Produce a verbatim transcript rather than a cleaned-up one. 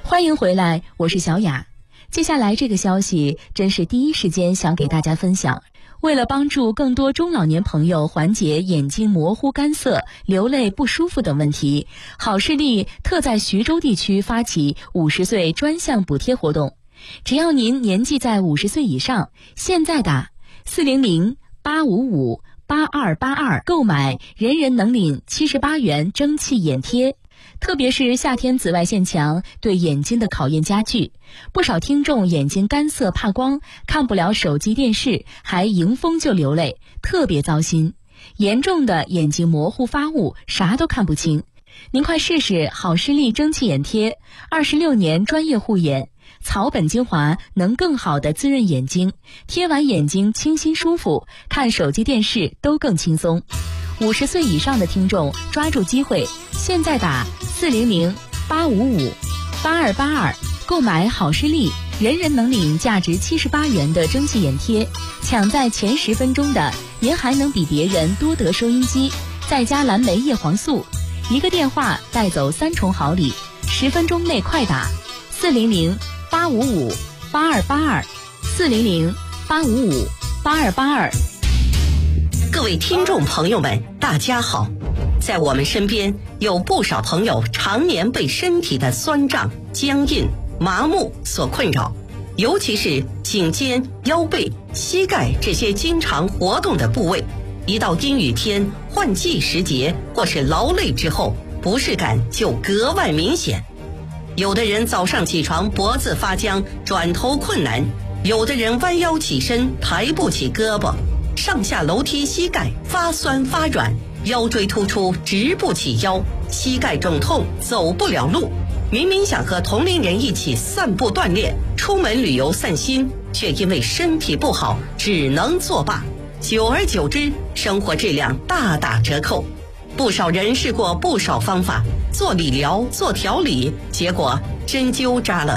欢迎回来，我是小雅。接下来这个消息真是第一时间想给大家分享。为了帮助更多中老年朋友缓解眼睛模糊、干涩、流泪不舒服等问题，好视力特在徐州地区发起五十岁专项补贴活动。只要您年纪在五十岁以上，现在打四零零八五五八二八二购买，人人能领七十八元蒸汽眼贴。特别是夏天紫外线强，对眼睛的考验加剧，不少听众眼睛干涩怕光，看不了手机电视，还迎风就流泪，特别糟心。严重的眼睛模糊发雾，啥都看不清。您快试试好视力蒸汽眼贴，二十六年专业护眼，草本精华能更好地滋润眼睛，贴完眼睛清新舒服，看手机电视都更轻松。五十岁以上的听众抓住机会，现在打四零零八五五八二八二购买好视力，人人能领价值七十八元的蒸汽眼贴，抢在前十分钟的，您还能比别人多得收音机，再加蓝莓叶黄素，一个电话带走三重好礼，十分钟内快打四零零八五五八二八二四零零八五五八二八二。 各位听众朋友们，大家好。在我们身边有不少朋友常年被身体的酸胀、僵硬、麻木所困扰，尤其是颈肩、腰背、膝盖这些经常活动的部位，一到阴雨天、换季时节或是劳累之后，不适感就格外明显。有的人早上起床脖子发僵，转头困难；有的人弯腰起身抬不起胳膊，上下楼梯膝盖发酸发软，腰椎突出直不起腰，膝盖肿痛走不了路。明明想和同龄人一起散步锻炼，出门旅游散心，却因为身体不好只能作罢。久而久之，生活质量大打折扣。不少人试过不少方法，做理疗、做调理，结果针灸扎了，